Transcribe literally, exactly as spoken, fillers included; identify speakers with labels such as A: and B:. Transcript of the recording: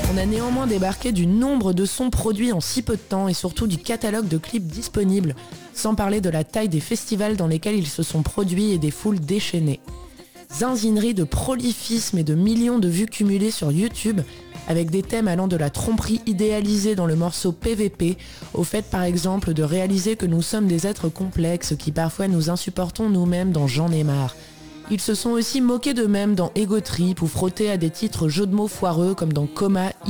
A: On a néanmoins débarqué du nombre de sons produits en si peu de temps et surtout du catalogue de clips disponibles, sans parler de la taille des festivals dans lesquels ils se sont produits et des foules déchaînées. Zinzinerie de prolifisme et de millions de vues cumulées sur YouTube, avec des thèmes allant de la tromperie idéalisée dans le morceau P V P, au fait par exemple de réaliser que nous sommes des êtres complexes qui parfois nous insupportons nous-mêmes dans J'en ai marre. Ils se sont aussi moqués d'eux-mêmes dans Ego Trip ou frottés à des titres jeux de mots foireux comme dans Coma,